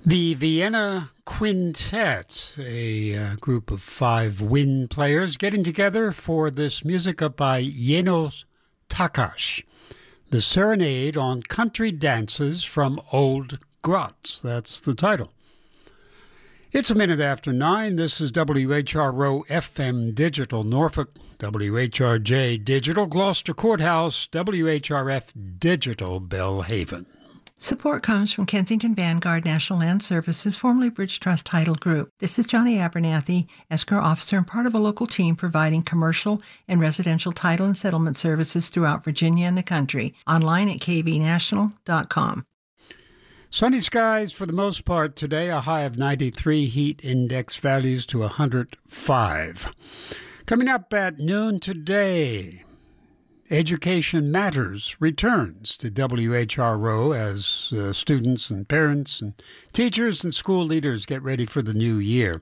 The Vienna Quintet, a group of 5 wind players getting together for this musica by Janos Takacs, the Serenade on Country Dances from Old Graz. That's the title. It's a minute after 9. This is WHRO FM Digital Norfolk, WHRJ Digital Gloucester Courthouse, WHRF Digital Belhaven. Support comes from Kensington Vanguard National Land Services, formerly Bridge Trust Title Group. This is Johnny Abernathy, escrow officer and part of a local team providing commercial and residential title and settlement services throughout Virginia and the country. Online at kvnational.com. Sunny skies for the most part today, a high of 93, heat index values to 105. Coming up at noon today, Education Matters returns to WHRO as students and parents and teachers and school leaders get ready for the new year.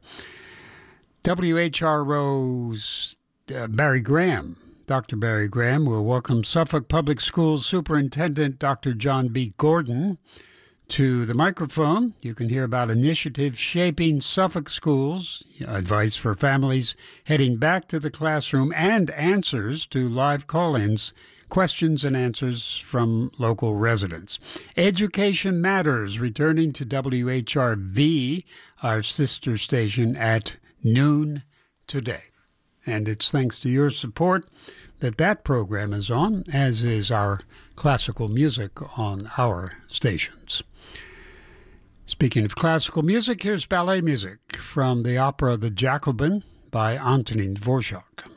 WHRO's Barry Graham, Dr. Barry Graham, will welcome Suffolk Public Schools Superintendent Dr. John B. Gordon to the microphone. You can hear about initiatives shaping Suffolk schools, advice for families heading back to the classroom, and answers to live call-ins, questions and answers from local residents. Education Matters returning to WHRV, our sister station, at noon today. And it's thanks to your support that program is on, as is our classical music on our stations. Speaking of classical music, here's ballet music from the opera The Jacobin by Antonin Dvorak.